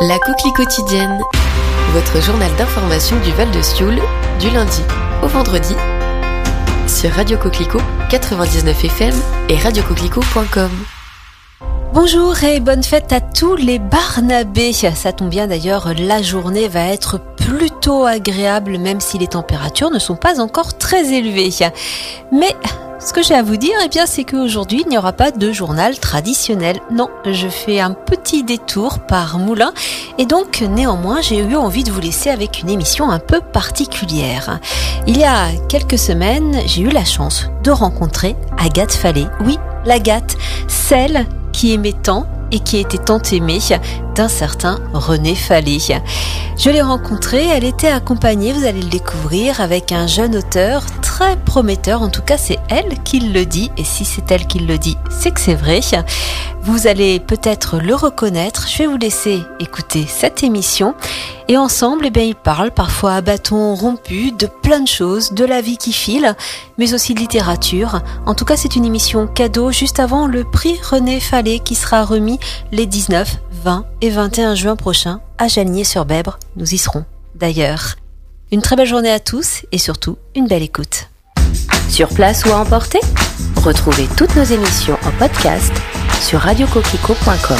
La Coquelie quotidienne, votre journal d'information du Val de Sioule, du lundi au vendredi, sur Radio Coquelicot 99 FM et radiocoquelicot.com. Bonjour et bonne fête à tous les Barnabés. Ça tombe bien d'ailleurs, la journée va être plutôt agréable même si les températures ne sont pas encore très élevées. Mais ce que j'ai à vous dire, c'est qu'aujourd'hui il n'y aura pas de journal traditionnel. Non, je fais un petit détour par Moulins et donc néanmoins j'ai eu envie de vous laisser avec une émission un peu particulière. Il y a quelques semaines, j'ai eu la chance de rencontrer Agathe Fallet. Oui, l'Agathe, celle qui aimait tant et qui était tant aimée d'un certain René Fallet. Je l'ai rencontrée, elle était accompagnée, vous allez le découvrir, avec un jeune auteur très prometteur, en tout cas c'est elle qui le dit, et si c'est elle qui le dit, c'est que c'est vrai. Vous allez peut-être le reconnaître, je vais vous laisser écouter cette émission, et ensemble, ils parlent parfois à bâton rompu de plein de choses, de la vie qui file, mais aussi de littérature. En tout cas, c'est une émission cadeau juste avant le prix René Fallet qui sera remis les 19, 20 et 21 juin prochains à Jalnier-sur-Bèbre. Nous y serons d'ailleurs. Une très belle journée à tous et surtout une belle écoute. Sur place ou à emporter, retrouvez toutes nos émissions en podcast sur radiocoquelicot.com.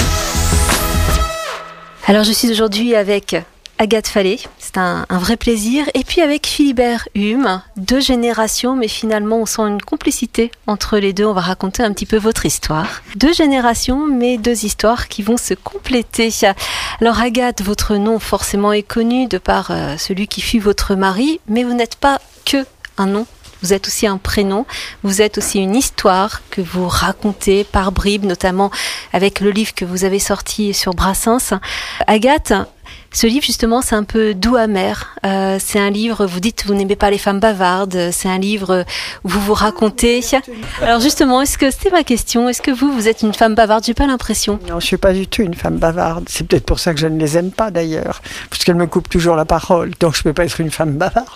Alors je suis aujourd'hui avec Agathe Fallet, c'est un vrai plaisir, et puis avec Philibert Hume, 2 générations, mais finalement on sent une complicité entre les deux. On va raconter un petit peu votre histoire. 2 générations, mais 2 histoires qui vont se compléter. Alors Agathe, votre nom forcément est connu de par celui qui fut votre mari, mais vous n'êtes pas que un nom. Vous êtes aussi un prénom, vous êtes aussi une histoire que vous racontez par bribes, notamment avec le livre que vous avez sorti sur Brassens. Agathe, ce livre justement c'est un peu doux amer, c'est un livre, vous dites vous n'aimez pas les femmes bavardes, c'est un livre où vous vous racontez. Alors justement, c'était ma question, est-ce que vous êtes une femme bavarde? J'ai pas l'impression. Non, je suis pas du tout une femme bavarde, c'est peut-être pour ça que je ne les aime pas d'ailleurs, parce qu'elles me coupent toujours la parole, donc je peux pas être une femme bavarde.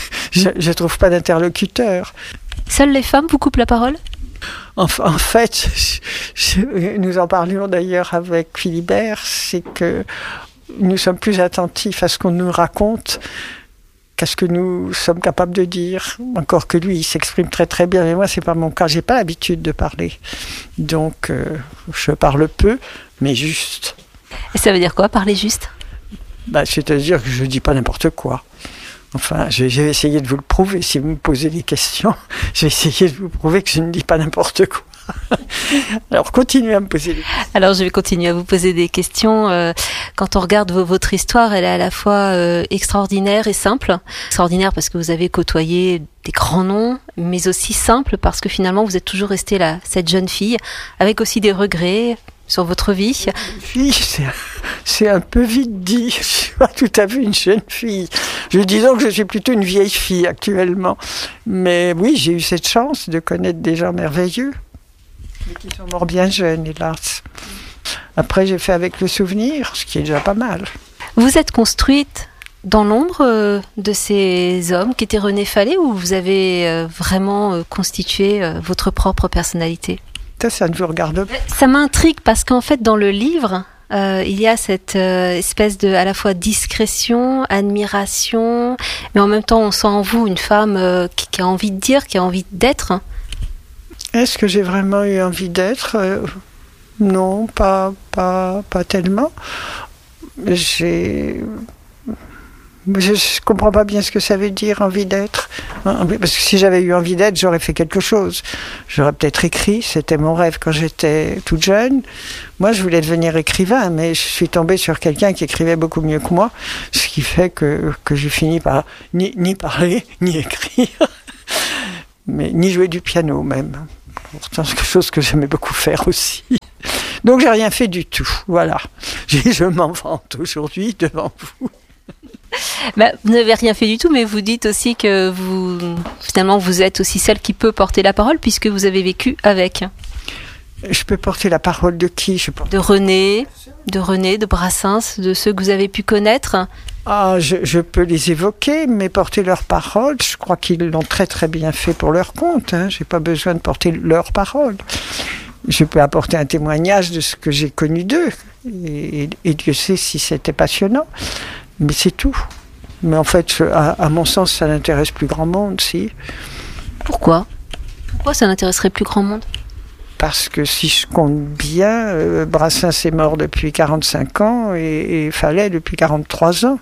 Je trouve pas d'interlocuteur. Seules les femmes vous coupent la parole? En fait, nous en parlions d'ailleurs avec Philibert, c'est que nous sommes plus attentifs à ce qu'on nous raconte qu'à ce que nous sommes capables de dire. Encore que lui, il s'exprime très très bien, mais moi c'est pas mon cas, j'ai pas l'habitude de parler. Donc je parle peu, mais juste. Et ça veut dire quoi, parler juste? C'est-à-dire que je dis pas n'importe quoi. Enfin, je vais essayer de vous le prouver. Si vous me posez des questions, je vais essayer de vous prouver que je ne dis pas n'importe quoi. Alors, continuez à me poser des questions. Alors, je vais continuer à vous poser des questions. Quand on regarde votre histoire, elle est à la fois extraordinaire et simple. Extraordinaire parce que vous avez côtoyé des grands noms, mais aussi simple parce que finalement, vous êtes toujours restée là, cette jeune fille, avec aussi des regrets sur votre vie. Une fille, c'est un peu vite dit. Je suis pas tout à fait une jeune fille. Disons que je suis plutôt une vieille fille actuellement. Mais oui, j'ai eu cette chance de connaître des gens merveilleux, mais qui sont morts bien jeunes, hélas. Après, j'ai fait avec le souvenir, ce qui est déjà pas mal. Vous êtes construite dans l'ombre de ces hommes qui étaient René Fallet, ou vous avez vraiment constitué votre propre personnalité? Ça ne vous regarde pas. Ça m'intrigue parce qu'en fait, dans le livre, il y a cette espèce de, à la fois discrétion, admiration, mais en même temps, on sent en vous une femme qui a envie de dire, qui a envie d'être. Est-ce que j'ai vraiment eu envie d'être? Non, pas tellement. Je ne comprends pas bien ce que ça veut dire, envie d'être. Parce que si j'avais eu envie d'être, j'aurais fait quelque chose. J'aurais peut-être écrit, c'était mon rêve quand j'étais toute jeune. Moi, je voulais devenir écrivain, mais je suis tombée sur quelqu'un qui écrivait beaucoup mieux que moi, ce qui fait que j'ai fini par ni parler, ni écrire, mais ni jouer du piano même. Pourtant, c'est quelque chose que j'aimais beaucoup faire aussi. Donc, j'ai rien fait du tout. Voilà. Je m'en vante aujourd'hui devant vous. Vous n'avez rien fait du tout, mais vous dites aussi que finalement, vous êtes aussi celle qui peut porter la parole puisque vous avez vécu avec. Je peux porter la parole de qui? De René, de Brassens, de ceux que vous avez pu connaître. Je peux les évoquer, mais porter leur parole, je crois qu'ils l'ont très très bien fait pour leur compte. Je n'ai pas besoin de porter leur parole. Je peux apporter un témoignage de ce que j'ai connu d'eux. et Dieu sait si c'était passionnant, mais c'est tout. Mais en fait, à mon sens, ça n'intéresse plus grand monde, si. Pourquoi ça n'intéresserait plus grand monde ? Parce que si je compte bien, Brassens est mort depuis 45 ans et Fallet depuis 43 ans.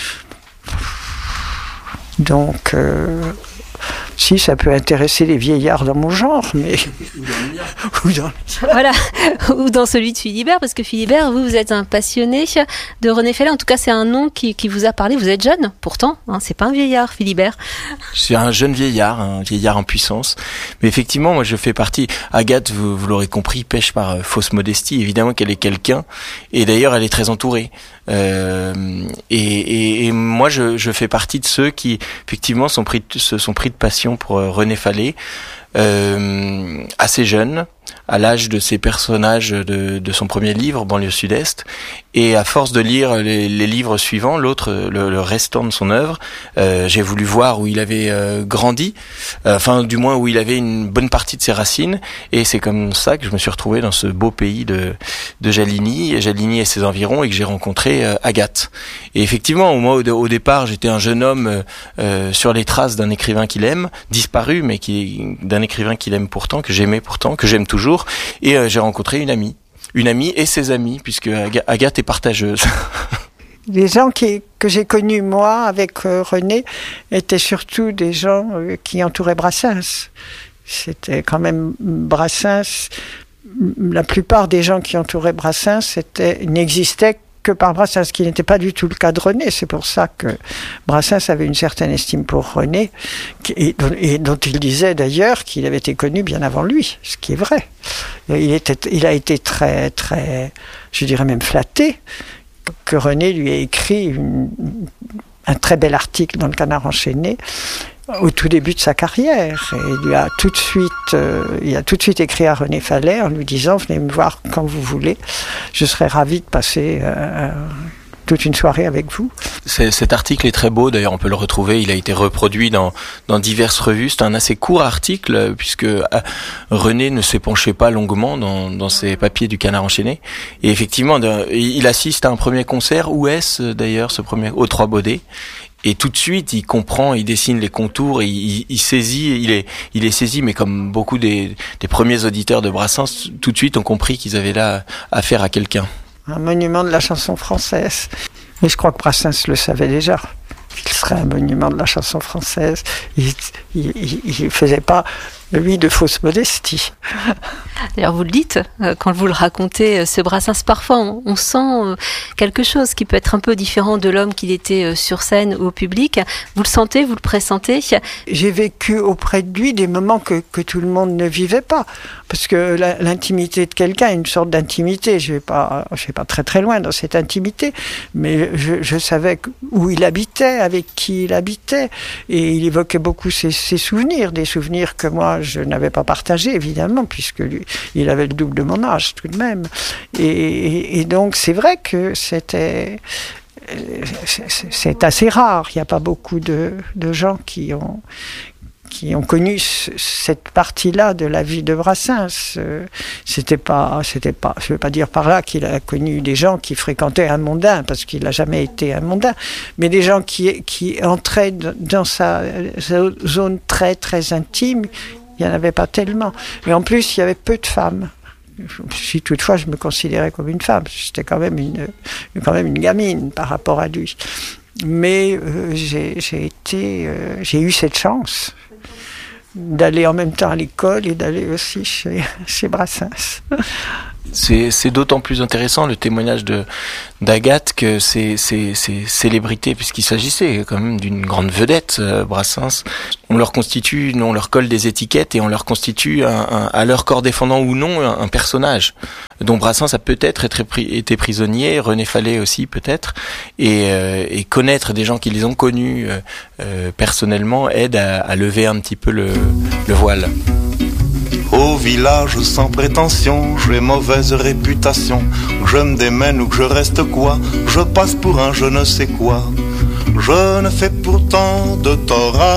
Donc, si, ça peut intéresser les vieillards dans mon genre, mais... Voilà, ou dans celui de Philibert, parce que Philibert, vous êtes un passionné de René Fallet. En tout cas, c'est un nom qui vous a parlé. Vous êtes jeune, pourtant, c'est pas un vieillard, Philibert. Je suis un jeune vieillard, un vieillard en puissance. Mais effectivement, moi, je fais partie... Agathe, vous l'aurez compris, pêche par fausse modestie. Évidemment qu'elle est quelqu'un, et d'ailleurs, elle est très entourée. Et moi, je fais partie de ceux qui, effectivement, se sont pris de passion pour René Fallet, assez jeune, à l'âge de ses personnages de son premier livre, Banlieue Sud-Est, et à force de lire les livres suivants, le restant de son œuvre, j'ai voulu voir où il avait grandi, enfin du moins où il avait une bonne partie de ses racines, et c'est comme ça que je me suis retrouvé dans ce beau pays de Jaligny et ses environs, et que j'ai rencontré Agathe. Et effectivement, moi au départ, j'étais un jeune homme sur les traces d'un écrivain qu'il aime, disparu, mais d'un écrivain qu'il aime pourtant, que j'aimais pourtant, que j'aime toujours, et j'ai rencontré une amie et ses amis, puisque Agathe est partageuse. Les gens que j'ai connus, moi, avec René, étaient surtout des gens qui entouraient Brassens. C'était quand même Brassens. La plupart des gens qui entouraient Brassens n'existaient que par Brassens, ce qui n'était pas du tout le cas de René. C'est pour ça que Brassens avait une certaine estime pour René, et dont il disait d'ailleurs qu'il avait été connu bien avant lui, ce qui est vrai. Il a été très, très, je dirais même flatté, que René lui ait écrit un très bel article dans le Canard enchaîné, au tout début de sa carrière. Et il a tout de suite écrit à René Fallet en lui disant « Venez me voir quand vous voulez, je serai ravi de passer toute une soirée avec vous ». Cet article est très beau, d'ailleurs on peut le retrouver, il a été reproduit dans diverses revues. C'est un assez court article, puisque René ne s'est penché pas longuement dans ses papiers du Canard enchaîné. Et effectivement, il assiste à un premier concert, où est-ce d'ailleurs, ce premier, aux Trois Baudets. Et tout de suite, il comprend, il dessine les contours, et il saisit, il est saisi, mais comme beaucoup des premiers auditeurs de Brassens, tout de suite ont compris qu'ils avaient là affaire à quelqu'un. Un monument de la chanson française. Et je crois que Brassens le savait déjà, qu'il serait un monument de la chanson française. Il faisait pas, lui, de fausse modestie. D'ailleurs, vous le dites, quand vous le racontez, ce Brassens, parfois on sent quelque chose qui peut être un peu différent de l'homme qu'il était sur scène ou au public. Vous le sentez, vous le pressentez ? J'ai vécu auprès de lui des moments que tout le monde ne vivait pas. Parce que l'intimité de quelqu'un est une sorte d'intimité. Je vais pas très très loin dans cette intimité, mais je savais où il habitait, avec qui il habitait, et il évoquait beaucoup ses souvenirs, des souvenirs que moi je n'avais pas partagés, évidemment, puisque lui, il avait le double de mon âge tout de même. Et donc c'est vrai que c'est assez rare. Il n'y a pas beaucoup de gens qui ont connu cette partie-là de la vie de Brassens. C'était pas, je veux pas dire par là qu'il a connu des gens qui fréquentaient un mondain, parce qu'il n'a jamais été un mondain, mais des gens qui entraient dans sa zone très très intime. Il n'y en avait pas tellement. Et en plus, il y avait peu de femmes. Si toutefois je me considérais comme une femme, j'étais quand même une gamine par rapport à lui. Mais j'ai eu cette chance d'aller en même temps à l'école et d'aller aussi chez Brassens. C'est d'autant plus intéressant le témoignage d'Agathe que ces célébrités, puisqu'il s'agissait quand même d'une grande vedette, Brassens. On leur colle des étiquettes et on leur constitue à leur corps défendant ou non un personnage dont Brassens a peut-être été prisonnier, René Fallet aussi peut-être, et connaître des gens qui les ont connus personnellement aide à lever un petit peu le voile. Au village sans prétention, j'ai mauvaise réputation. Que je me démène ou que je reste quoi, je passe pour un je ne sais quoi. Je ne fais pourtant de tort à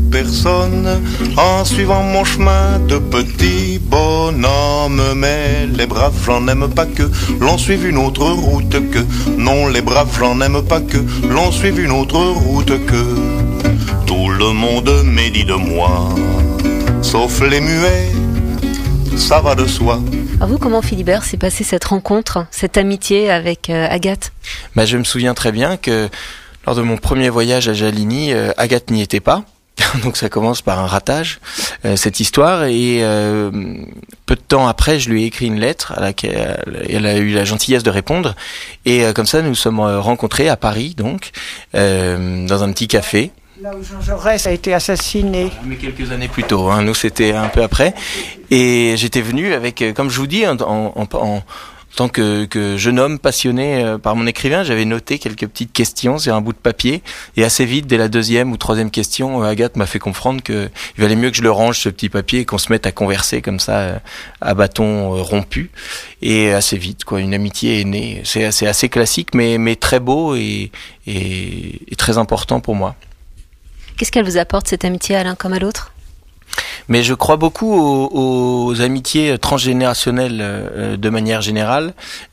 personne en suivant mon chemin de petit bonhomme. Mais les braves, j'en aime pas que l'on suive une autre route que. Non, les braves, j'en aime pas que l'on suive une autre route que. Tout le monde médit de moi, sauf les muets, ça va de soi. À vous, comment, Philibert, s'est passée cette rencontre, cette amitié avec Agathe ? Je me souviens très bien que lors de mon premier voyage à Jaligny, Agathe n'y était pas. Donc ça commence par un ratage, cette histoire. Et peu de temps après, je lui ai écrit une lettre à laquelle elle a eu la gentillesse de répondre. Et comme ça, nous nous sommes rencontrés à Paris, donc, dans un petit café. Là où Jean Jaurès a été assassiné. Mais quelques années plus tôt, nous c'était un peu après. Et j'étais venu avec, comme je vous dis, en tant que jeune homme passionné par mon écrivain, j'avais noté quelques petites questions sur un bout de papier. Et assez vite, dès la deuxième ou troisième question, Agathe m'a fait comprendre qu'il valait mieux que je le range, ce petit papier, et qu'on se mette à converser comme ça, à bâton rompu. Et assez vite, une amitié est née. C'est assez classique, mais très beau et très important pour moi. Qu'est-ce qu'elle vous apporte, cette amitié, à l'un comme à l'autre ? Mais je crois beaucoup aux amitiés transgénérationnelles de manière générale,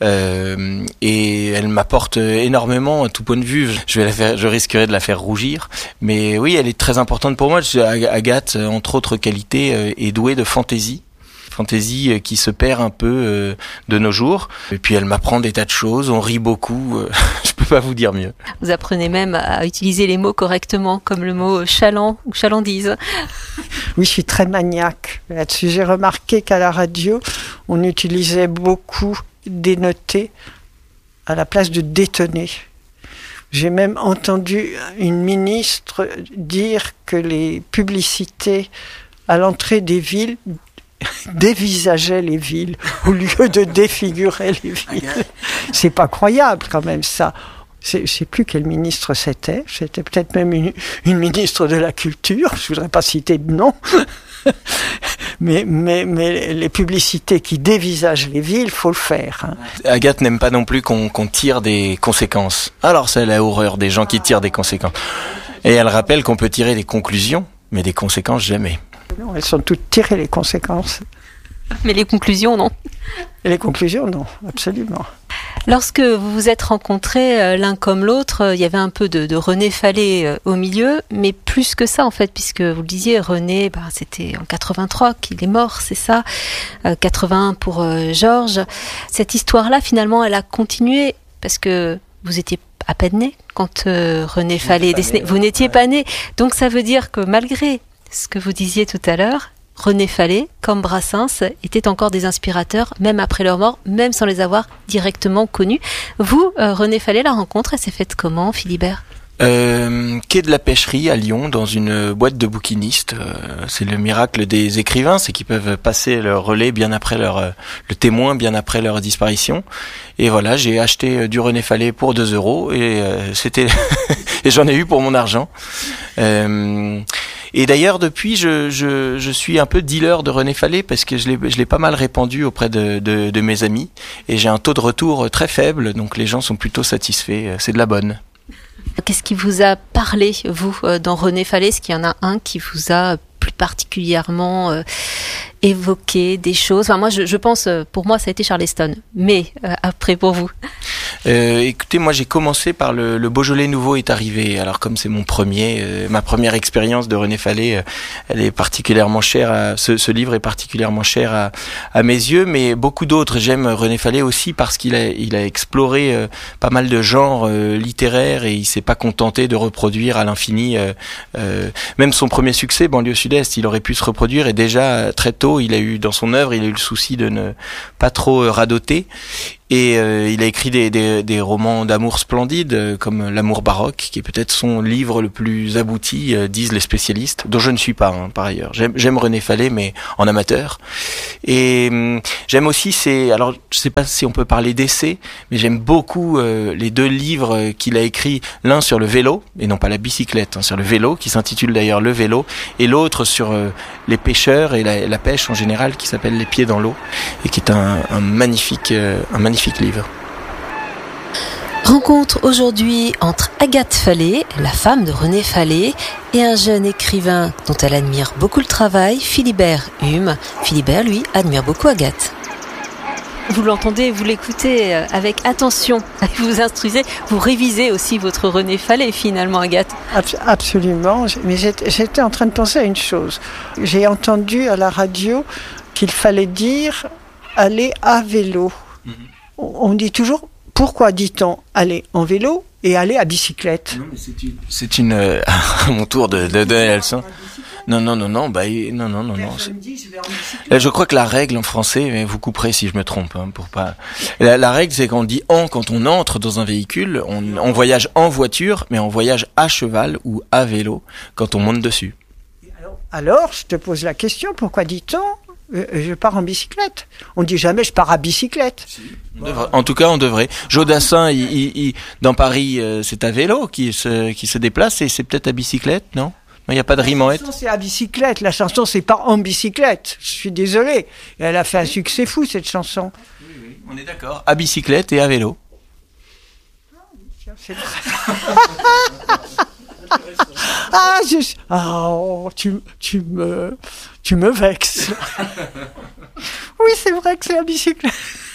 et elle m'apporte énormément à tout point de vue. Je risquerais de la faire rougir, mais oui, elle est très importante pour moi. Agathe, entre autres qualités, est douée de fantaisie qui se perd un peu de nos jours. Et puis elle m'apprend des tas de choses, on rit beaucoup, je peux pas vous dire mieux. Vous apprenez même à utiliser les mots correctement, comme le mot chaland ou chalandise. Oui, je suis très maniaque là-dessus. J'ai remarqué qu'à la radio, on utilisait beaucoup dénoter à la place de détonner. J'ai même entendu une ministre dire que les publicités à l'entrée des villes dévisageaient les villes au lieu de défigurer les villes. C'est pas croyable quand même ça. Je sais plus quel ministre c'était. C'était peut-être même une ministre de la culture. Je voudrais pas citer de nom. mais les publicités qui dévisagent les villes, faut le faire. Agathe n'aime pas non plus qu'on tire des conséquences. Alors c'est la horreur des gens qui tirent des conséquences. Et elle rappelle qu'on peut tirer des conclusions, mais des conséquences jamais. Non, elles sont toutes tirées, les conséquences. Mais les conclusions, non ? Et les conclusions, non, absolument. Lorsque vous vous êtes rencontrés l'un comme l'autre, il y avait un peu de René Fallet au milieu, mais plus que ça en fait, puisque vous le disiez, René, c'était en 83 qu'il est mort, c'est ça, 81 pour Georges. Cette histoire-là, finalement, elle a continué, parce que vous étiez à peine né quand René Fallet est décédé. Vous n'étiez pas né, donc ça veut dire que malgré ce que vous disiez tout à l'heure, René Fallet, comme Brassens, étaient encore des inspirateurs, même après leur mort, même sans les avoir directement connus. Vous, René Fallet, la rencontre, elle s'est faite comment, Philibert ? Quai de la Pêcherie à Lyon, dans une boîte de bouquinistes. C'est le miracle des écrivains, c'est qu'ils peuvent passer leur relais bien après le témoin, bien après leur disparition. Et voilà, j'ai acheté du René Fallet pour 2 € et c'était et j'en ai eu pour mon argent. Et d'ailleurs, depuis, je suis un peu dealer de René Fallet parce que je l'ai pas mal répandu auprès de mes amis et j'ai un taux de retour très faible, donc les gens sont plutôt satisfaits. C'est de la bonne. Qu'est-ce qui vous a parlé, vous, dans René Fallet ? Est-ce qu'il y en a un qui vous a plus particulièrement évoqué des choses ? Moi, je pense, pour moi, ça a été Charleston. Mais après, pour vous ? Écoutez, moi j'ai commencé par le Beaujolais nouveau est arrivé. Alors comme c'est ma première expérience de René Fallet, elle est particulièrement chère. Ce livre est particulièrement cher à mes yeux, mais beaucoup d'autres. J'aime René Fallet aussi parce qu'il a exploré pas mal de genres littéraires et il s'est pas contenté de reproduire à l'infini. Même son premier succès, Banlieue Sud-Est, il aurait pu se reproduire et déjà très tôt, dans son œuvre, il a eu le souci de ne pas trop radoter. Et il a écrit des romans d'amour splendides comme L'amour baroque, qui est peut-être son livre le plus abouti, disent les spécialistes, dont je ne suis pas par ailleurs. J'aime René Fallet, mais en amateur. Et j'aime aussi alors je sais pas si on peut parler d'essais, mais j'aime beaucoup les 2 livres qu'il a écrits, l'un sur le vélo, et non pas la bicyclette, sur le vélo, qui s'intitule d'ailleurs Le vélo, et l'autre sur les pêcheurs et la pêche en général, qui s'appelle Les pieds dans l'eau, et qui est un magnifique livre. Rencontre aujourd'hui entre Agathe Fallet, la femme de René Fallet, et un jeune écrivain dont elle admire beaucoup le travail, Philibert Hume. Philibert, lui, admire beaucoup Agathe. Vous l'entendez, vous l'écoutez avec attention, vous instruisez, vous révisez aussi votre René Fallet finalement, Agathe. Absolument, mais j'étais en train de penser à une chose. J'ai entendu à la radio qu'il fallait dire « aller à vélo ». On dit toujours... Pourquoi dit-on aller en vélo et aller à bicyclette ? Non, mais c'est une à mon tour de donner la leçon. Non. Je crois que la règle en français, mais vous couperez si je me trompe, pour pas. La règle, c'est qu'on dit quand on entre dans un véhicule, on voyage en voiture, mais on voyage à cheval ou à vélo quand on monte dessus. Alors, je te pose la question, pourquoi dit-on je pars en bicyclette? On dit jamais je pars à bicyclette. En tout cas, on devrait. Jodassin, dans Paris, c'est à vélo qui se déplace et c'est peut-être à bicyclette, non? Il n'y a pas de rime en être. La chanson, c'est à bicyclette. La chanson, c'est pas en bicyclette. Je suis désolé. Et elle a fait un succès fou, cette chanson. Oui, on est d'accord. À bicyclette et à vélo. C'est vrai. Tu me vexes. Oui, c'est vrai que c'est à bicyclette.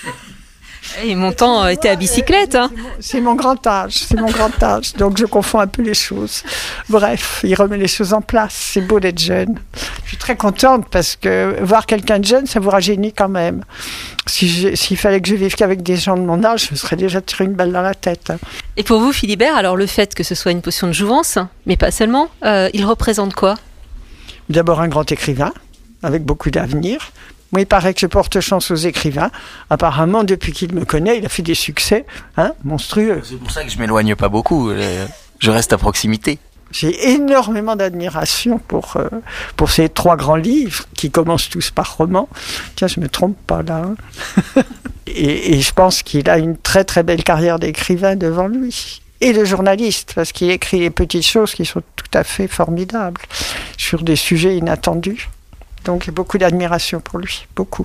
Et mon temps était à bicyclette. C'est mon grand âge. Donc je confonds un peu les choses. Bref, il remet les choses en place. C'est beau d'être jeune. Je suis très contente parce que voir quelqu'un de jeune, ça vous rajeunit quand même. S'il fallait que je vive qu'avec des gens de mon âge, je me serais déjà tiré une balle dans la tête. Et pour vous, Philibert, alors le fait que ce soit une potion de jouvence, mais pas seulement, il représente quoi ? D'abord un grand écrivain, avec beaucoup d'avenir. Moi, il paraît que je porte chance aux écrivains. Apparemment, depuis qu'il me connaît, il a fait des succès monstrueux. C'est pour ça que je m'éloigne pas beaucoup. Je reste à proximité. J'ai énormément d'admiration pour ces 3 grands livres qui commencent tous par romans. Tiens, je me trompe pas là. Et je pense qu'il a une très très belle carrière d'écrivain devant lui. Et de journaliste, parce qu'il écrit des petites choses qui sont tout à fait formidables sur des sujets inattendus. Donc j'ai beaucoup d'admiration pour lui, beaucoup.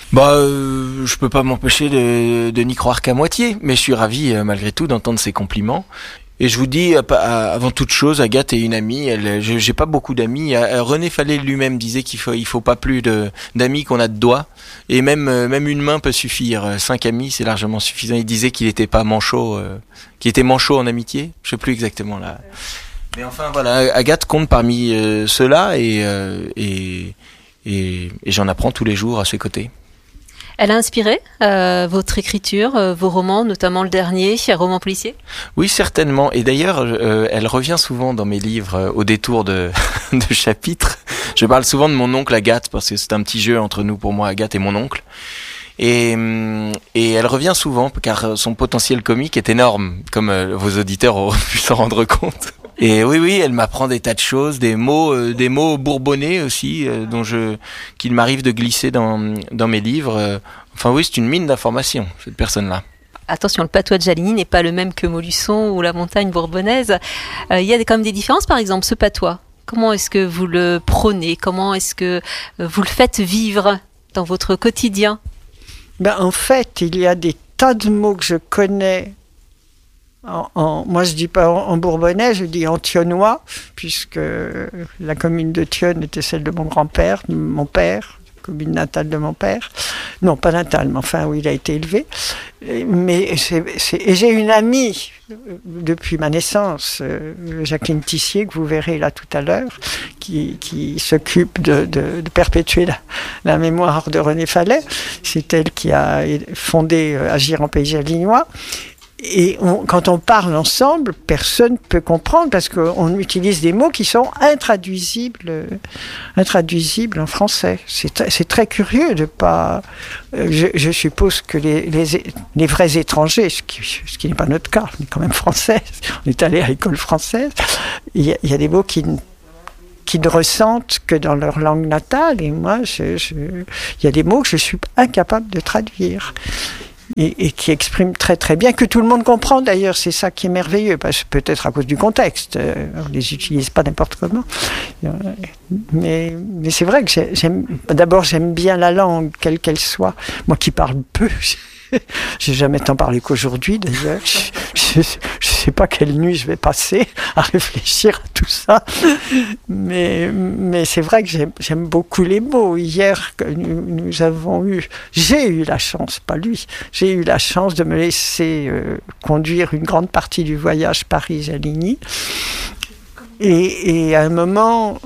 Je peux pas m'empêcher de n'y croire qu'à moitié, mais je suis ravi malgré tout d'entendre ces compliments. Et je vous dis, avant toute chose, Agathe est une amie. J'ai pas beaucoup d'amis. René Fallet lui-même disait qu'il faut pas plus d'amis qu'on a de doigts. Et même une main peut suffire. 5 amis, c'est largement suffisant. Il disait qu'il était pas manchot, qu'il était manchot en amitié. Je sais plus exactement là. Mais enfin voilà, Agathe compte parmi ceux-là et j'en apprends tous les jours à ses côtés. Elle a inspiré votre écriture, vos romans, notamment le dernier, roman policier ? Oui, certainement. Et d'ailleurs, elle revient souvent dans mes livres au détour de chapitres. Je parle souvent de mon oncle Agathe, parce que c'est un petit jeu entre nous, pour moi, Agathe et mon oncle. Et elle revient souvent, car son potentiel comique est énorme, comme vos auditeurs auront pu s'en rendre compte. Et oui, elle m'apprend des tas de choses, des mots bourbonnais aussi, qu'il m'arrive de glisser dans mes livres. Enfin oui, c'est une mine d'informations, cette personne-là. Attention, le patois de Jaligny n'est pas le même que Montluçon ou la montagne bourbonnaise. Il y a quand même des différences, par exemple, ce patois. Comment est-ce que vous le prônez ? Comment est-ce que vous le faites vivre dans votre quotidien ? En fait, il y a des tas de mots que je connais. Moi, je dis pas en bourbonnais, je dis en thionnois, puisque la commune de Thionne était celle de mon grand-père, mon père, commune natale de mon père. Non, pas natale, mais enfin où il a été élevé. Mais j'ai une amie depuis ma naissance, Jacqueline Tissier, que vous verrez là tout à l'heure, qui s'occupe de perpétuer la mémoire de René Fallet. C'est elle qui a fondé Agir en pays jalignois. Et quand on parle ensemble, personne ne peut comprendre parce qu'on utilise des mots qui sont intraduisibles en français. C'est très curieux de pas. Je suppose que les vrais étrangers, ce qui n'est pas notre cas, on est quand même français, on est allé à l'école française. Il y a des mots qui ne ressentent que dans leur langue natale. Et moi, il y a des mots que je suis incapable de traduire. Et qui exprime très très bien, que tout le monde comprend d'ailleurs, c'est ça qui est merveilleux, parce que peut-être à cause du contexte, on les utilise pas n'importe comment, mais c'est vrai que j'aime bien la langue, quelle qu'elle soit, moi qui parle peu, j'ai jamais tant parlé qu'aujourd'hui d'ailleurs, je sais pas quelle nuit je vais passer à réfléchir à tout ça, mais c'est vrai que j'aime beaucoup les mots. Hier, j'ai eu la chance, pas lui, j'ai eu la chance de me laisser conduire une grande partie du voyage Paris-Jaligny, et à un moment,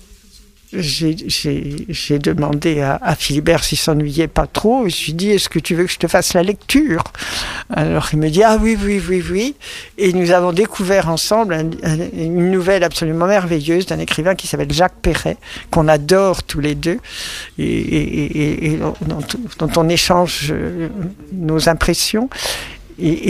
j'ai demandé à Philibert s'il s'ennuyait pas trop, et je lui ai dit, est-ce que tu veux que je te fasse la lecture? Alors il me dit, ah oui, et nous avons découvert ensemble une nouvelle absolument merveilleuse d'un écrivain qui s'appelle Jacques Perret, qu'on adore tous les deux, et dont on échange nos impressions, et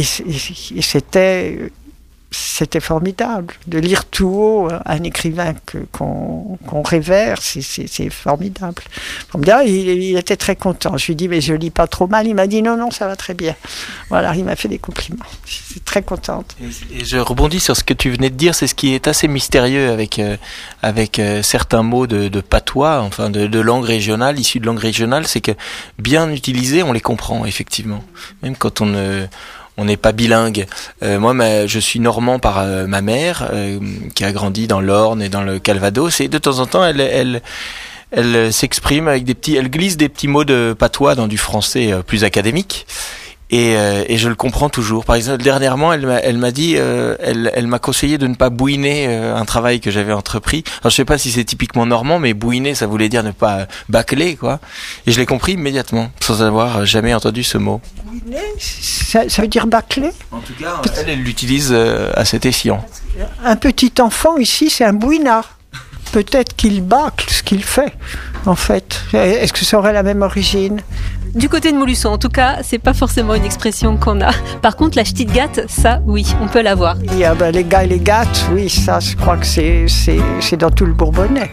c'était formidable de lire tout haut un écrivain qu'on révère, c'est formidable. Il était très content. Je lui ai dit, mais je lis pas trop mal. Il m'a dit, non, ça va très bien. Voilà, il m'a fait des compliments. Je suis très contente. Et je rebondis sur ce que tu venais de dire, c'est ce qui est assez mystérieux avec certains mots de patois, enfin de langue régionale, issus de langue régionale, c'est que bien utilisés, on les comprend effectivement. Même quand on n'est pas bilingue. Moi, je suis normand par ma mère, qui a grandi dans l'Orne et dans le Calvados, et de temps en temps, elle s'exprime avec elle glisse des petits mots de patois dans du français plus académique. Et je le comprends toujours. Par exemple, dernièrement, elle m'a dit, elle m'a conseillé de ne pas bouiner un travail que j'avais entrepris. Alors, je sais pas si c'est typiquement normand, mais bouiner, ça voulait dire ne pas bâcler, quoi. Et je l'ai compris immédiatement, sans avoir jamais entendu ce mot. Bouiner, ça veut dire bâcler? En tout cas, elle l'utilise à cet escient. Un petit enfant ici, c'est un bouinard. Peut-être qu'il bâcle ce qu'il fait, en fait. Est-ce que ça aurait la même origine? Du côté de Montluçon, en tout cas, c'est pas forcément une expression qu'on a. Par contre, la ch'tite gâte, ça, oui, on peut l'avoir. Il y a les gars et les gâtes, oui, ça, je crois que c'est dans tout le Bourbonnais.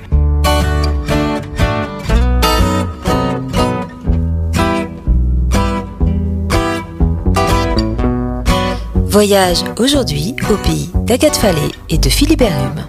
Voyage aujourd'hui au pays d'Agathe Fallet et de Philibert Hume.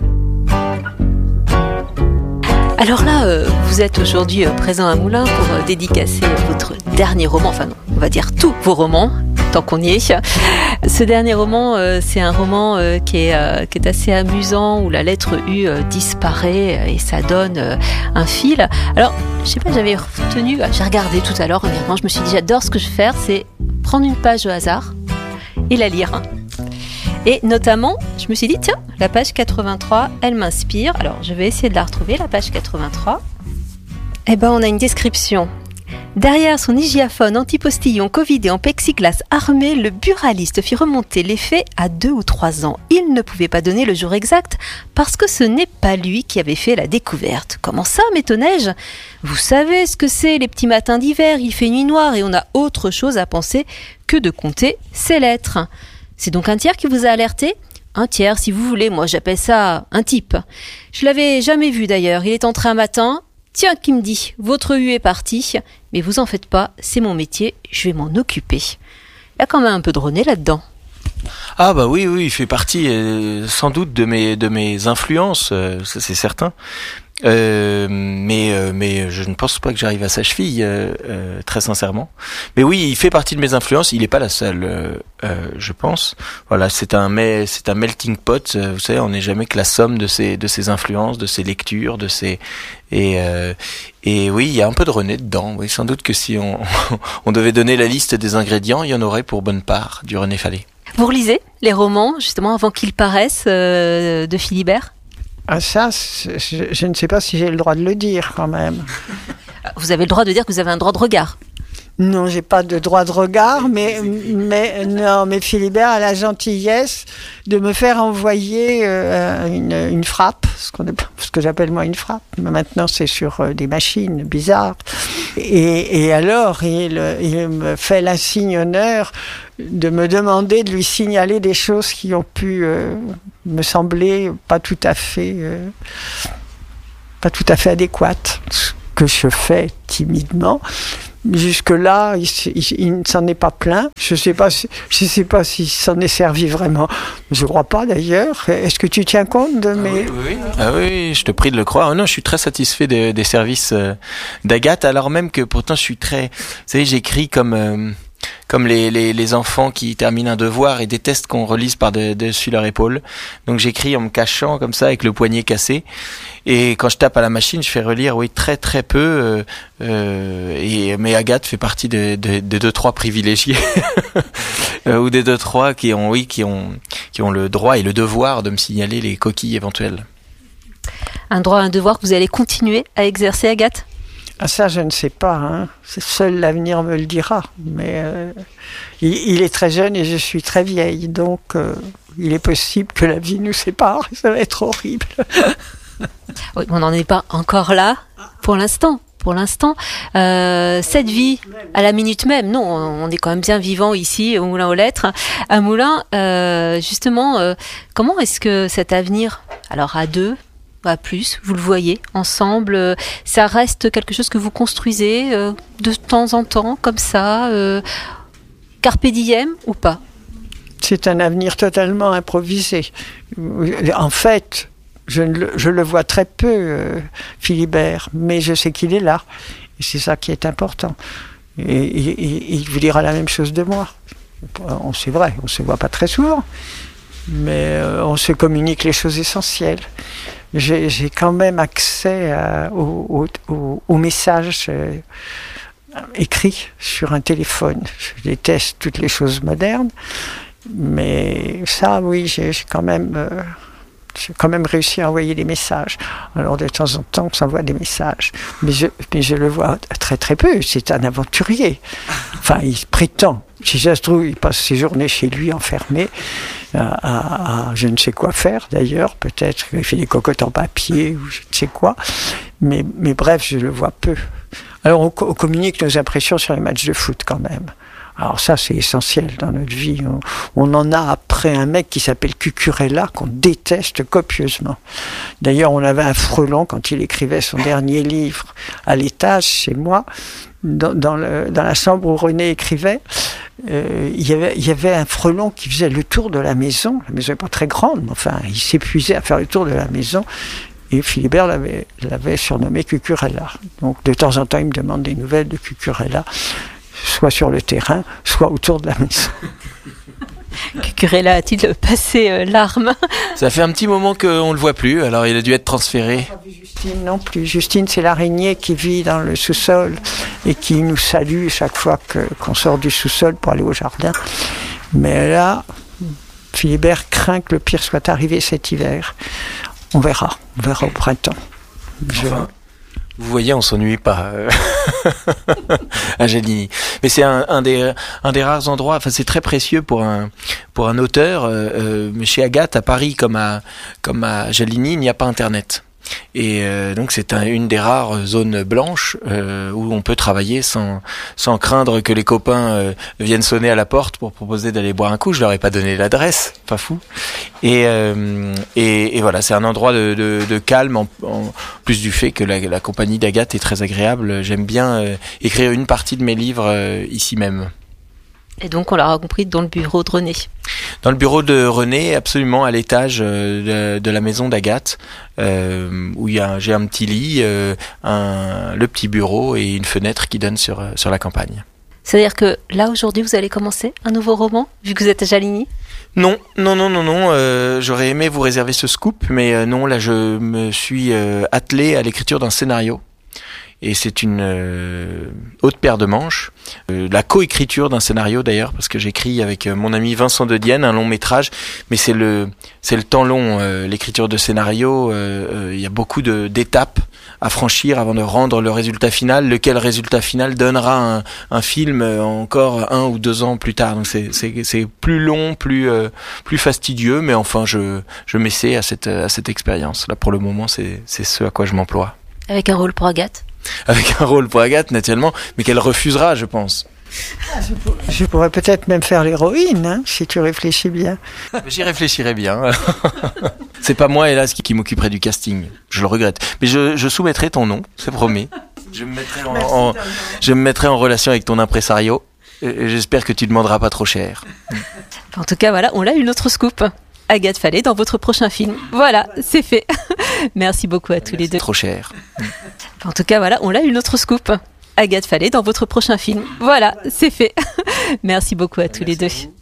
Alors là, vous êtes aujourd'hui présent à Moulins pour dédicacer votre dernier roman, enfin non, on va dire tous vos romans, tant qu'on y est. Ce dernier roman, c'est un roman qui est assez amusant, où la lettre U disparaît et ça donne un fil. Alors, je sais pas, j'avais retenu, j'ai regardé tout à l'heure, honnêtement, je me suis dit, j'adore ce que je vais faire, c'est prendre une page au hasard et la lire. Et notamment, je me suis dit, tiens, la page 83, elle m'inspire. Alors, je vais essayer de la retrouver, la page 83. Eh ben, on a une description. Derrière son hygiaphone anti-postillon covidé en plexiglas armé, le buraliste fit remonter les faits à 2 ou 3 ans. Il ne pouvait pas donner le jour exact parce que ce n'est pas lui qui avait fait la découverte. Comment ça, m'étonnais-je? Vous savez ce que c'est, les petits matins d'hiver, il fait nuit noire et on a autre chose à penser que de compter ses lettres. C'est donc un tiers qui vous a alerté? Un tiers, si vous voulez, moi j'appelle ça un type. Je l'avais jamais vu d'ailleurs, il est entré un matin, tiens, qui me dit, votre U est parti, mais vous en faites pas, c'est mon métier, je vais m'en occuper. Il y a quand même un peu de René là-dedans. Ah bah oui, il fait partie sans doute de mes influences, ça c'est certain. Mais je ne pense pas que j'arrive à sa cheville, très sincèrement. Mais oui, il fait partie de mes influences. Il n'est pas la seule, je pense. Voilà, c'est un melting pot. Vous savez, on n'est jamais que la somme de ses influences, de ses lectures, et oui, il y a un peu de René dedans. Oui, sans doute que si on devait donner la liste des ingrédients, il y en aurait pour bonne part du René Fallet. Vous relisez les romans justement avant qu'ils paraissent de Philibert? Ah ça, je ne sais pas si j'ai le droit de le dire quand même. Vous avez le droit de dire que vous avez un droit de regard. Non, j'ai pas de droit de regard, mais Philibert a la gentillesse de me faire envoyer une frappe, ce que j'appelle moi une frappe. Mais maintenant, c'est sur des machines bizarres. Et alors, il me fait l'insigne honneur de me demander de lui signaler des choses qui ont pu me sembler pas tout à fait adéquates, ce que je fais timidement. Jusque-là, il ne s'en est pas plaint. Je sais pas s'il s'en est servi vraiment. Je crois pas d'ailleurs. Est-ce que tu tiens compte de mes... Oui. Ah oui, je te prie de le croire. Non, je suis très satisfait des services d'Agathe, alors même que pourtant je suis très... Vous savez, j'écris comme... comme les enfants qui terminent un devoir et détestent qu'on relise par-dessus leur épaule. Donc j'écris en me cachant comme ça avec le poignet cassé. Et quand je tape à la machine, je fais relire, oui, très très peu. Mais Agathe fait partie de 2-3 privilégiés ou des 2-3 qui ont le droit et le devoir de me signaler les coquilles éventuelles. Un droit, un devoir que vous allez continuer à exercer, Agathe ? Ah, ça, je ne sais pas. Hein. Seul l'avenir me le dira. Mais il est très jeune et je suis très vieille. Donc, il est possible que la vie nous sépare. Ça va être horrible. Oui, on n'en est pas encore là pour l'instant. Cette vie, à la minute même, non, on est quand même bien vivant ici, au Moulin aux Lettres. À Moulin, justement, comment est-ce que cet avenir, alors à 2, à plus, vous le voyez, ensemble, ça reste quelque chose que vous construisez de temps en temps, comme ça, carpe diem ou pas ? C'est un avenir totalement improvisé. En fait, je le vois très peu, Philibert, mais je sais qu'il est là. Et c'est ça qui est important. Et il vous dira la même chose de moi. C'est vrai, on ne se voit pas très souvent, mais on se communique les choses essentielles. J'ai quand même accès aux messages écrits sur un téléphone. Je déteste toutes les choses modernes, mais ça, oui, j'ai quand même réussi à envoyer des messages. Alors de temps en temps, on s'envoie des messages, mais je le vois très très peu. C'est un aventurier. Enfin, il prétend. Si ça se trouve, il passe ses journées chez lui enfermé. À je ne sais quoi faire d'ailleurs, peut-être qu'il fait des cocottes en papier ou je ne sais quoi, mais bref, je le vois peu. Alors on communique nos impressions sur les matchs de foot quand même. Alors ça, c'est essentiel dans notre vie. On en a après un mec qui s'appelle Cucurella, qu'on déteste copieusement. D'ailleurs, on avait un frelon quand il écrivait son dernier livre à l'étage chez moi, dans la chambre où René écrivait. Il y avait un frelon qui faisait le tour de la maison. La maison n'est pas très grande, mais enfin, il s'épuisait à faire le tour de la maison. Et Philibert l'avait surnommé Cucurella. Donc, de temps en temps, il me demande des nouvelles de Cucurella, soit sur le terrain, soit autour de la maison. Cucurella a-t-il passé l'arme ? Ça fait un petit moment qu'on ne le voit plus, alors il a dû être transféré. Justine non plus. Justine, c'est l'araignée qui vit dans le sous-sol et qui nous salue chaque fois qu'on sort du sous-sol pour aller au jardin. Mais là, Philibert craint que le pire soit arrivé cet hiver. On verra au printemps. Vous voyez, on s'ennuie pas à Géligny. Mais c'est un des rares endroits. Enfin, c'est très précieux pour un auteur. Mais chez Agathe, à Paris comme à Géligny, il n'y a pas Internet. Et donc c'est une des rares zones blanches où on peut travailler sans craindre que les copains viennent sonner à la porte pour proposer d'aller boire un coup. Je leur ai pas donné l'adresse, pas fou. Et voilà, c'est un endroit de calme en plus du fait que la compagnie d'Agathe est très agréable. J'aime bien écrire une partie de mes livres ici même. Et donc, on l'aura compris, dans le bureau de René. Dans le bureau de René, absolument, à l'étage de la maison d'Agathe, où j'ai un petit lit, le petit bureau et une fenêtre qui donne sur la campagne. C'est-à-dire que là, aujourd'hui, vous allez commencer un nouveau roman, vu que vous êtes à Géligny ? Non. J'aurais aimé vous réserver ce scoop, mais non, là, je me suis attelé à l'écriture d'un scénario. Et c'est une haute paire de manches. La coécriture d'un scénario d'ailleurs, parce que j'écris avec mon ami Vincent De Dienne un long métrage, mais c'est le temps long, l'écriture de scénario. Il y a beaucoup d'étapes à franchir avant de rendre le résultat final, lequel résultat final donnera un film encore 1 ou 2 ans plus tard. Donc c'est plus long, plus fastidieux, mais enfin je m'essaie à cette expérience. Là pour le moment, c'est ce à quoi je m'emploie. Avec un rôle pour Agathe ? Avec un rôle pour Agathe, naturellement, mais qu'elle refusera, je pense. Je pourrais peut-être même faire l'héroïne, si tu réfléchis bien. J'y réfléchirai bien. C'est pas moi, hélas, qui m'occuperai du casting. Je le regrette. Mais je soumettrai ton nom, c'est promis. Je me mettrai en relation avec ton impresario. Et j'espère que tu demanderas pas trop cher. En tout cas, voilà, on a une autre scoop. Agathe Fallet dans votre prochain film. Voilà, c'est fait. Merci beaucoup à tous les deux. Trop cher. En tout cas, voilà, on a une autre scoop. Agathe Fallet dans votre prochain film. Voilà, c'est fait. Merci beaucoup à tous les deux.